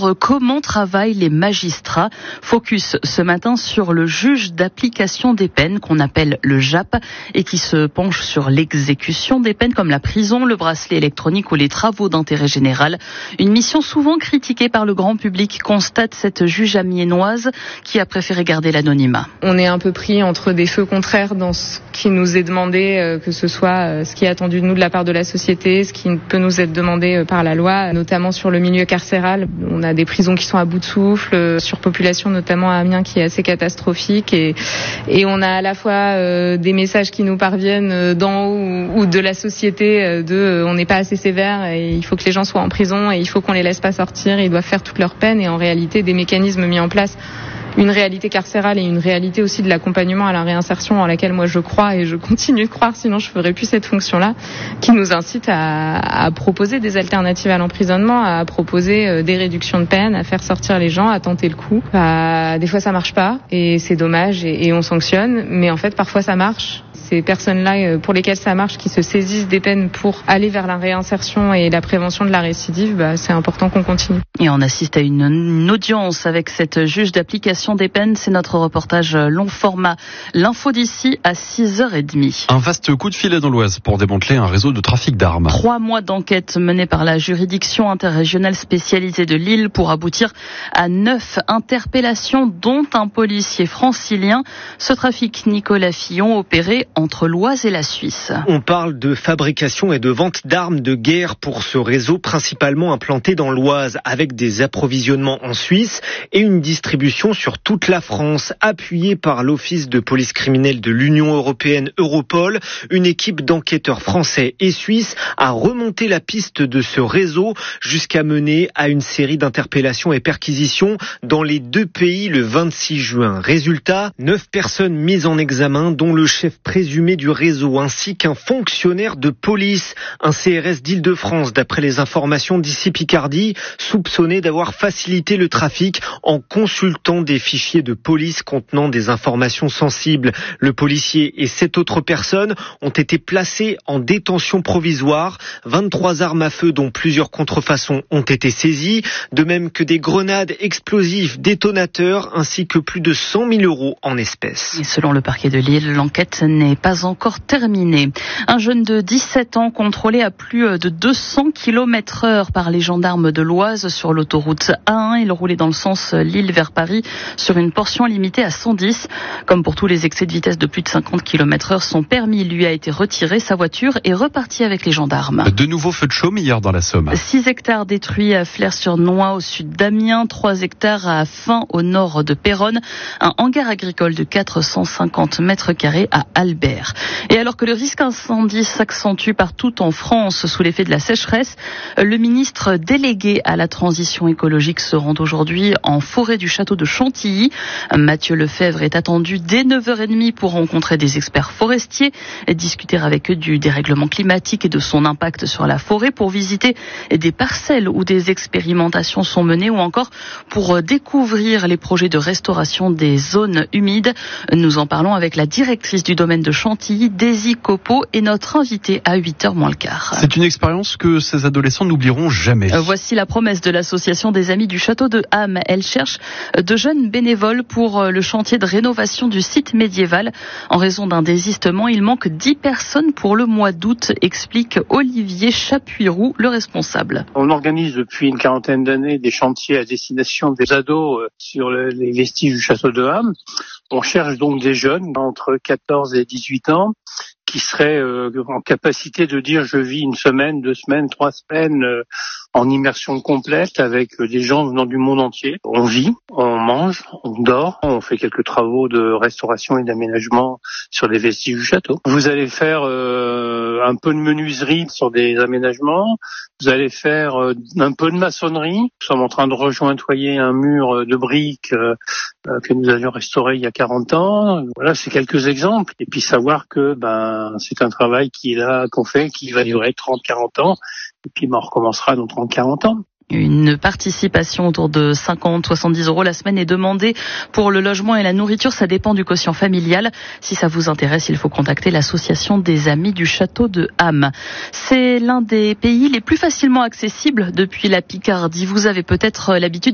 comprendre comment travaillent les magistrats. Focus ce matin sur le juge d'application des peines qu'on appelle le JAP et qui se penche sur l'exécution des peines comme la prison, le bracelet électronique ou les travaux d'intérêt général. Une mission souvent critiquée par le grand public, constate cette juge amiénoise qui a préféré garder l'anonymat. On est un peu pris entre des feux contraires dans ce qui nous est demandé, que ce soit ce qui est attendu de nous de la part de la société, ce qui peut nous être demandé par la loi, notamment sur le milieu carcéral. On a des prisons qui sont à bout de souffle, surpopulation notamment à Amiens qui est assez catastrophique et on a à la fois des messages qui nous parviennent d'en haut ou de la société on n'est pas assez sévère et il faut que les gens soient en prison et il faut qu'on les laisse pas sortir, ils doivent faire toute leur peine et en réalité des mécanismes mis en place, une réalité carcérale et une réalité aussi de l'accompagnement à la réinsertion en laquelle moi je crois et je continue de croire, sinon je ferais plus cette fonction-là, qui nous incite à proposer des alternatives à l'emprisonnement, à proposer des réductions de peine, à faire sortir les gens, à tenter le coup. Des fois ça marche pas et c'est dommage et on sanctionne, mais en fait parfois ça marche. Ces personnes-là pour lesquelles ça marche, qui se saisissent des peines pour aller vers la réinsertion et la prévention de la récidive, c'est important qu'on continue. Et on assiste à une audience avec cette juge d'application des peines. C'est notre reportage long format. L'info d'ici à 6h30. Un vaste coup de filet dans l'Oise pour démanteler un réseau de trafic d'armes. 3 mois d'enquête menée par la juridiction interrégionale spécialisée de Lille pour aboutir à 9 interpellations, dont un policier francilien. Ce trafic, Nicolas Fillon, opéré entre l'Oise et la Suisse. On parle de fabrication et de vente d'armes de guerre pour ce réseau principalement implanté dans l'Oise, avec des approvisionnements en Suisse et une distribution sur toute la France, appuyée par l'Office de police criminelle de l'Union européenne Europol. Une équipe d'enquêteurs français et suisses a remonté la piste de ce réseau jusqu'à mener à une série d'interpellations et perquisitions dans les 2 pays le 26 juin. Résultat, 9 personnes mises en examen, dont le chef présumé du réseau ainsi qu'un fonctionnaire de police, un CRS d'Île-de-France d'après les informations d'ici Picardie, soupçonné d'avoir facilité le trafic en consultant des fichiers de police contenant des informations sensibles. Le policier et 7 autres personnes ont été placés en détention provisoire. 23 armes à feu dont plusieurs contrefaçons ont été saisies, de même que des grenades, explosifs, détonateurs ainsi que plus de 100 000 € en espèces. Et selon le parquet de Lille, l'enquête n'est pas encore terminée. Un jeune de 17 ans contrôlé à plus de 200 km/h par les gendarmes de l'Oise sur l'autoroute A1. Il roulait dans le sens Lille vers Paris sur une portion limitée à 110. Comme pour tous les excès de vitesse de plus de 50 km/h, son permis lui a été retiré. Sa voiture est repartie avec les gendarmes. De nouveaux feux de chaume hier dans la Somme. 6 hectares détruits à Flers-sur-Noye au sud d'Amiens, 3 hectares à Fin au nord de Péronne, un hangar agricole de 450 mètres carrés à Albert. Et alors que le risque incendie s'accentue partout en France sous l'effet de la sécheresse, le ministre délégué à la transition écologique se rend aujourd'hui en forêt du château de Chantilly. Mathieu Lefebvre est attendu dès 9h30 pour rencontrer des experts forestiers, discuter avec eux du dérèglement climatique et de son impact sur la forêt, pour visiter des parcelles où des expérimentations sont menées ou encore pour découvrir les projets de restauration des zones humides. Nous en parlons avec la directrice du domaine de Chantilly, Daisy Copeau, et notre invitée à 8h moins le quart. C'est une expérience que ces adolescents n'oublieront jamais. Voici la promesse de l'association des Amis du Château de Ham. Elle cherche de jeunes bénévoles pour le chantier de rénovation du site médiéval. En raison d'un désistement, il manque 10 personnes pour le mois d'août, explique Olivier Chapuiroux, le responsable. On organise depuis une quarantaine d'années des chantiers à destination des ados sur les vestiges du Château de Ham. On cherche donc des jeunes entre 14 et 18 ans qui seraient en capacité de dire je vis 1 semaine, 2 semaines, 3 semaines en immersion complète avec des gens venant du monde entier. On vit, on mange, on dort, on fait quelques travaux de restauration et d'aménagement sur les vestiges du château. Vous allez faire un peu de menuiserie sur des aménagements, vous allez faire un peu de maçonnerie. Nous sommes en train de rejointoyer un mur de briques que nous avions restauré il y a 40 ans. Voilà, c'est quelques exemples. Et puis savoir que c'est un travail qu'on fait, qui va durer 30-40 ans. Et puis on recommencera dans 30-40 ans. Une participation autour de 50-70 € la semaine est demandée pour le logement et la nourriture. Ça dépend du quotient familial. Si ça vous intéresse, il faut contacter l'association des Amis du Château de Ham. C'est l'un des pays les plus facilement accessibles depuis la Picardie. Vous avez peut-être l'habitude